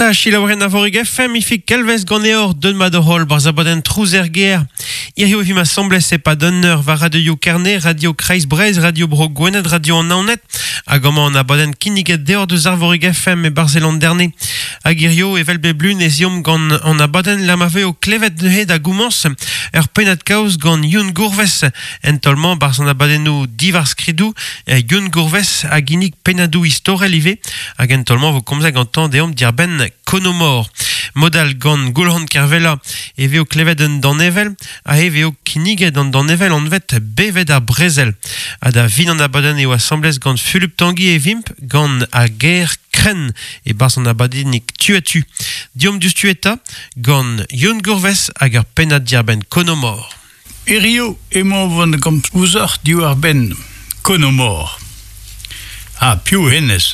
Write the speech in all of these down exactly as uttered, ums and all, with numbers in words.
Da chilauren avorig F M, ifik kelvez ganeor d'un madorol barzabaden trouzer guerre. Irio vim assemblée c'est pas d'honneur va radio carnet, radio Kreis Brez, radio Bro Gwenet, radio en naonet. Agama on abaden kiniget deor de zarvorig F M et Barcelone dernier. Agirio et velbeblun et ziom gant on abaden lamave au clevet de he da goumans. Ur penat kaos gant yun gourves. Entolman bar son abadenou divars skridou, yun gourves aginik penadou historel ive. Hag entolman vo komzeg an tan deom dir ben konomor. Modal gant goulhant kervela e veo kleveden dan evel, a e veo kiniget dan dan evel an vet bevet ar brezel. A da vin an abaden eo assemblez gant Philippe Tanguy e vimp gant a ger kren e bar son abadenik tuetu. Diom dus tueta gant yun gourves hag ur penat dir ben konomor. Erio emo van de kompouzor diwar ben konomor. Ah, piou hennes.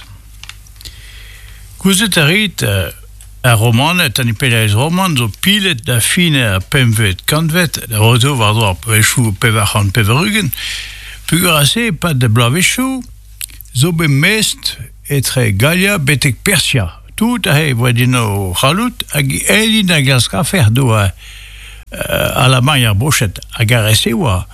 Kouzet a rit uh, a romanet, an ipelez roman, zo pilet da fine a pemvet kantvet, da roto war doar pevechou pevachan peverugen, pugur ase pat de blavechou, zo be mest etre galia betek persia. Tout a he vodino chalout, hag elin a glas rafer do a, a la mañ ar brochet, hag ar ese oa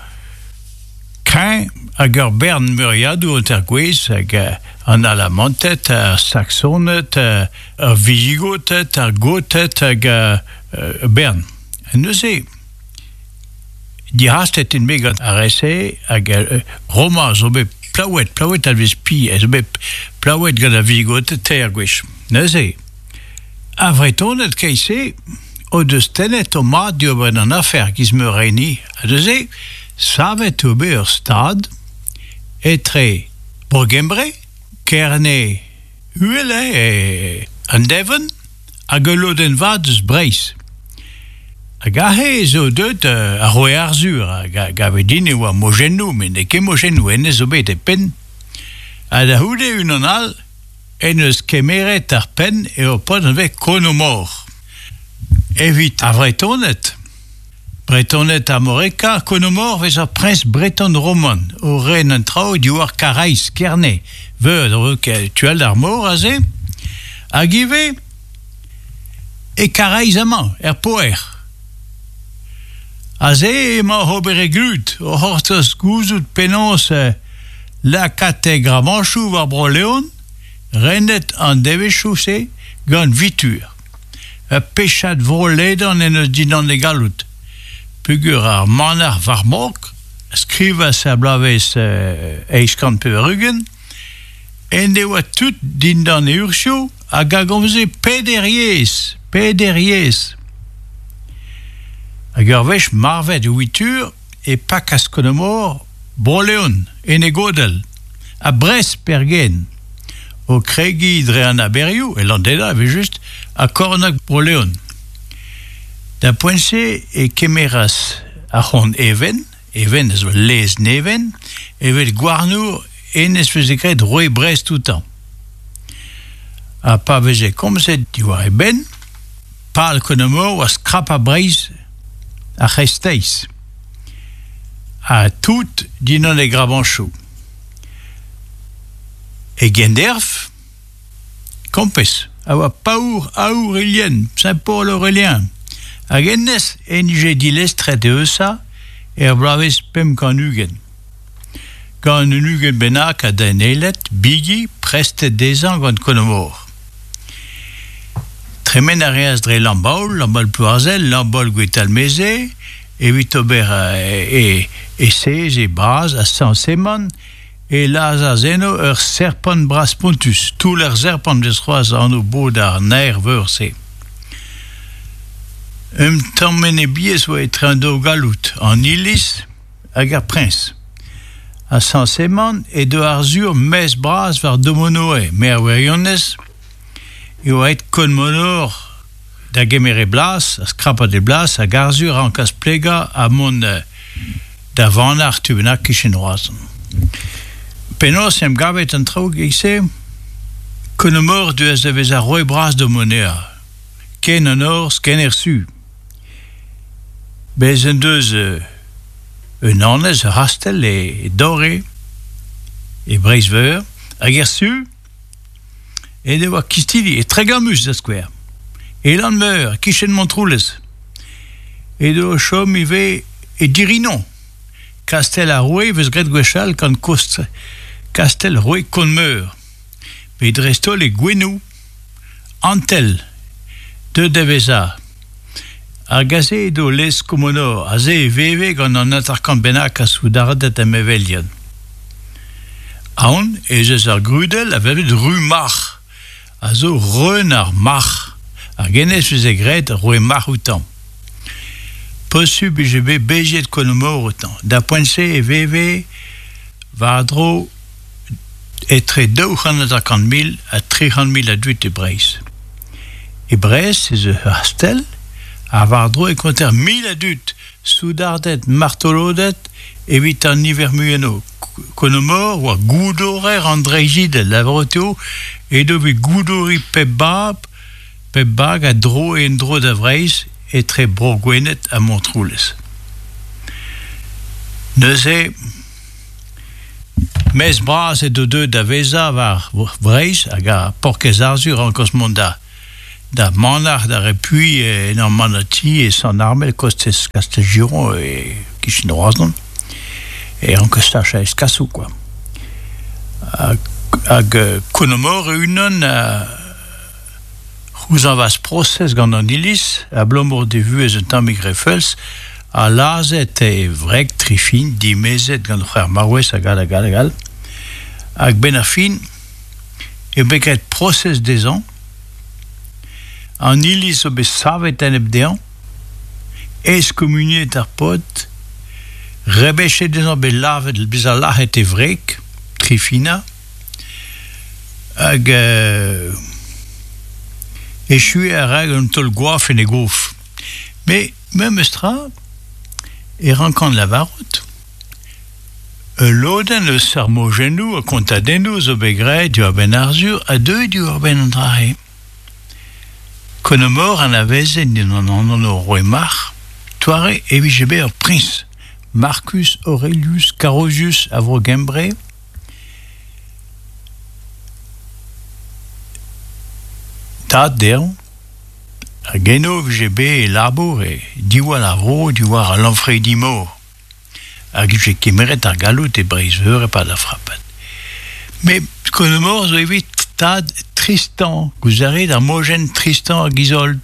kain hag ur bern muriadou an ter gwez, hag an alamantet, ar saxonet, ar visigotet, ar gotet, hag ar bern. En neuze, di rastet in megan ar ese, hag Roma zo be plaouet, plaouet alvez pi, zo be plaouet gant ar visigotet te ar gwez. Neuze, a vretonet keise, o deus tenet o mat dio ben an afer giz me reini, a neuze, savet o be ur stad, etre Borgembre, Kerne, Uele e an Devon, hag loden vad eus Breis. Hag ahe zo deut uh, a roe arzur, hag ave din eo a mojennou, men ne ket mojennou, enne zo bet e pen. A da houde un an al, en eus kemeret ar pen eo pod an vek konomor. Evit a vretonet. Bretonet a Moreka, konomor vez ar prins breton roman, o ren an trao diwar Karais, Kerne, veud tuel d'ar mor a ze, hag ive e Karais amañ, er poer. A ze ema ober e glut, o hortos gouzout penons la kate gravanchou war broleon, renet an devechou se gant vitur. A pechat vroledan en eus dinan e galout. Pugur ar manar varmok, skriva sa blavez uh, eiskant peverugen, en de oa tout din dan e ursio, hag a gomze pederiez, pederiez. Hag ur vech marvet ouitur e pak askonomor broleon, en e godel, a bres pergen, o kregi dre an aberioù, e landela ave just a kornak broleon. Da poense e kemeras a c'hon even, even ez lez neven, evet gwarnour en ez vezekret roe brez toutan. A pa veze komzet diwar e ben, pal konomor oa skrap a breiz a c'hesteiz. A tout dinan e gravanchou. E genderf, kompes, a oa paour aour ilien, Saint-Paul Aurélien. Hag ennes en ije dilestret e eusa e ar blavez pem kan ugen. Gant un ugen benak a den elet, bigi, prestet dezan gant konomor. Tremen a reaz dre lambaol, lambaol ploarzel, lambaol gwetal meze, evit ober e, e sez e braz a san seman, e laz a zeno ur serpant bras pontus, tout l'ur serpant vez c'hoaz an o bod ar naer veur se. Um tammen e biez oa etre an do galout, an ilis hag ar prins. A san seman e de ar zur mes braz var domonoe, mer werionez, e oa et konmonor da gemere blas, a skrapa de blas, hag ar zur an kas plega a mon uh, da vanar tubenak kishen roazan. Penos em gavet an trao geise, konomor du ez devez a roi braz domonea, ken an or sken er su. Bez en deus uh, un annez rastel e dore e breizveur hag er su e de oa kistili e tregamus da skwer. Et l'on meurt, qui chen Montroules. Et de chom, il va, et diri non. Castel a roué, veus gret gwechal, quand cost Castel roué qu'on meurt. Mais il reste les Gwenou, Antel, de Devesa. Argazé do les Comonor, azé veve, quand on attaquant benak à soudardet à Mevelian. Aon, et je sar grudel, avait de rue Mach, azo renard Mach. Argenes faisait gret, roué Mach outan. Possu B G B, B G de Conomor autant. Da poince et V V, Vardro, et très deux cent cinquante mille à trois cent mille adultes et Brest. Et Brest, c'est le Hastel, à Vardro, et compter mille adultes, Soudardet, Martolodet, et vite en hiver mueno. Conomor, ou à Goudorer, André Gide, Lavroto, et de Goudori Pebab, Pebag, à Dro et Ndro d'Avreis, et très bourgoinet à Montroules. Neuze, mes bras et de deux d'Aveza var Vreis, à Porques Arzur en Cosmonda, da Monarch d'Arepuy et non Manati et son armée, Costes Castelgiron et Kichinoisan, et en Costacha Escassou, quoi. À Conomor, une à Vous en vas procès gant an ilis, a blomor de vues un tamm greffels, a lazet e vreg trifin, di mezet gant frère Marouès a gal a gal a gal, hag ben a fin, e beket procès des ans, an ilis o be savet en ebdean, escommuniet ar pot, rebechet des ans be lavet, bez a lahet e vreg, trifina, hag... Euh, et je suis à règle un tol goaf et négouf. Mais même stra, et rencontre la varoute. L'oden le sermogenou, a contadenu, zo begret, du urben arzur, à deux du urben andrahe. Conomor en avese, ni non non non roemar, toire et vigébé prince, Marcus Aurelius Carosius Avrogembre, Tadéon, à Geno, V G B et Labour, et Diwa Lavro, Diwa à l'Enfredimo, à Gijé qui mérite à Galou, et Briseur et pas de frappe. Mais, Conomor, vous avez Tad Tristan, vous avez d'Amogène Tristan à Gisold.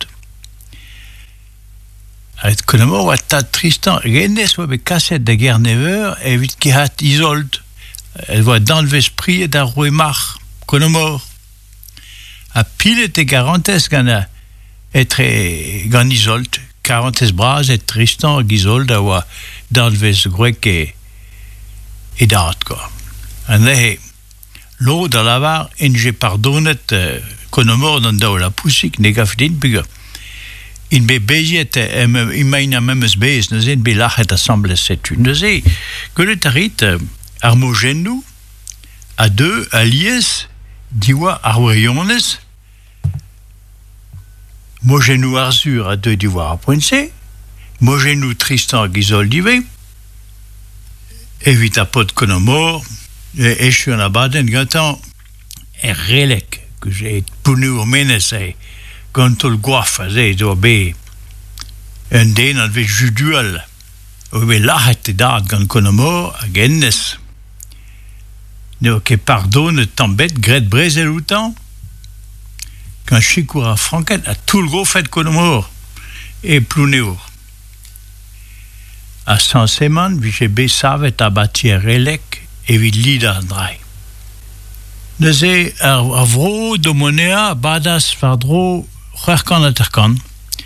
À Conomor, à Tad Tristan, Genes, vous avez cassette de guerre never, et vite qui a Isold. Elle voit dans l'esprit et d'Arrouemar, Conomor. A pile et quarante gana être gan Isold, quarante bras et Tristan Gisold awa d'Alves grec et et d'art quoi. Ane l'eau dans la var en j'ai pardonnet Conomor dans da la poussique negafdin biga. In be bejet em imaina memes bes ne zen be lachet assemble c'est une ze que le tarit armogenu à deux alies diwa arweyones Mogenou Arzur à deux d'ivoire à Poincé, Mogenou Tristan à Gisold d'Ivé, évite à Pot Conomor, et je suis en abaden gantan, et relec, que j'ai punu au ménessé, quand le goaf a zé d'obé, un dé dans le juduel, obé l'arrêté d'art gant Conomor à Gennes, ne que pardonne t'embête, Gret Brézel ou temps, quand Chikoura Franquette a tout le gros fait Conomor et Plounéo. À Saint-Séman, V G B savet à bâtir Relec et Vidli d'Andrai. Nezé Avro, Domonea, Badas, Fardro, Rerkan à Terkan.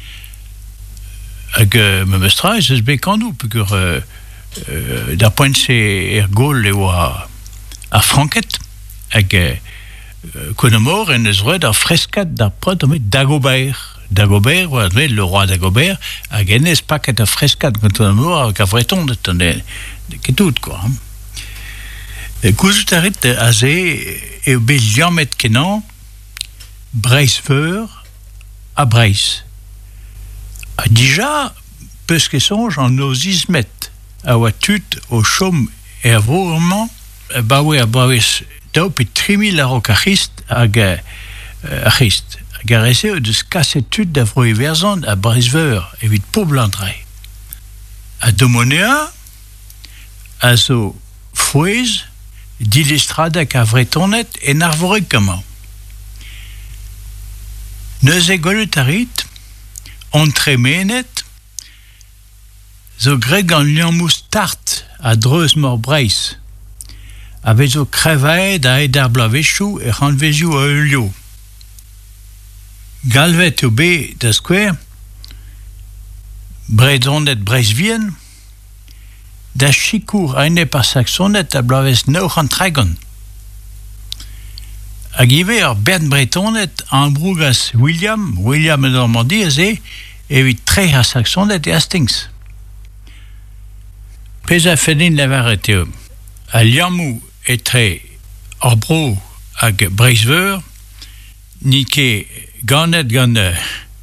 Avec Memestra, et c'est bécandou, puis que d'après c'est Ergol et à Franquette, avec Conomor en eus red ar freskat d'ar prot met Dagobert. Dagobert, le roi Dagobert, a genez paket ar freskat gant Conomor a vreton de tonne ket tout, quoi. Gouzout arret a ze e be liamet kenan Breisfeur a Breis. A dija, peus ket sonj an oz izmet a oa tut o chom e a vrourman baoe a baoez daou pe tri mil a rok a c'hist hag a c'hist. Garessé de cassetud da vroi verzant a Bresveur evit poblantrei. A Domonea, a zo fouez, d'illustrada ka vretonet en arvorek kama. Neus e golet a rit, entremenet, zo gret gant liammous tart a dreuz mor breis, avec zo krevaet a ed ar blavechou e c'hanvezioù a eulio. Galvet o be da skwer, brezonet breizvien, da chikour a ene par saxonet a blavez neoc'h an tregon. Hag ive ar bern bretonet an brougas William, William e Normandie a ze, evit tre ar saxonet e Hastings. Pez a fedin levar ete a liammou etre ar bro hag Bresveur, nike ganet gant a,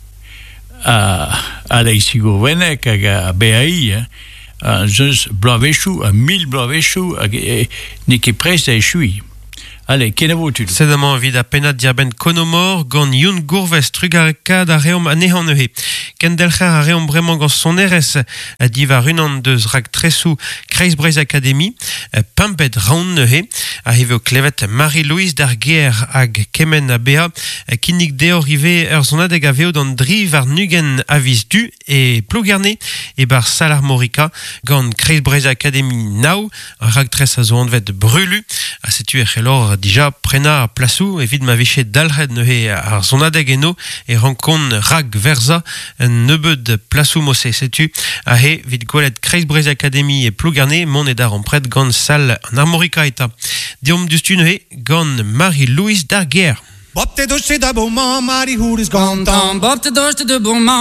a leisigour wenek hag a B A I, hein, a zeus blavechou, a mil blavechou, hag e, nike prez da echui. Allez, kenavo tu. Sedament vid a penat diaben konomor gant youn gourvez trugarkad a reom anehan ehe. Kendelcher a reom bremañ gant son erez a diva runant deus rak tresou Kreisbreis Academy, pimpet raon ehe, a heveo klevet Marie-Louise d'Arguer hag kemen a bea, kinnig deo rive ur zonadeg a veo d'an dri var nugen aviz du e plougerne e bar salar morika gant Kreisbreis Academy nao, a rak tres a zo anvet brulu, a setu e c'helor dija prena plasou evit ma vichet dalred neuhe ar zonadeg eno e rankon rag verza un nebeud plasou mosse setu a he vid gwelet Kreisbreis Academy e plougerne mon edar an pred gant sal an armorika eta. Diom dustu neuhe gant Marie-Louise d'Arguer. Bob te douche da beaumont, Marie Hood is gone down. Bob te douche de beaumont.